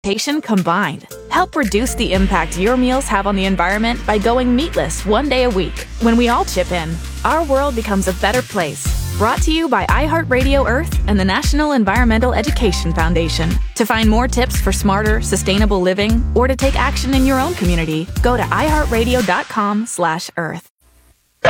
combined. Help reduce the impact your meals have on the environment by going meatless one day a week. When we all chip in, our world becomes a better place. Brought to you by iHeartRadio Earth and the National Environmental Education Foundation. To find more tips for smarter, sustainable living or to take action in your own community, go to iHeartRadio.com/earth.